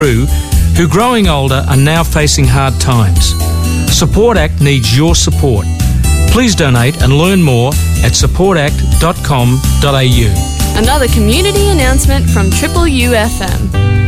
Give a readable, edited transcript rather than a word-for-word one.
who, growing older, are now facing hard times. Support Act needs your support. Please donate and learn more at supportact.com.au. Another community announcement from Triple UFM.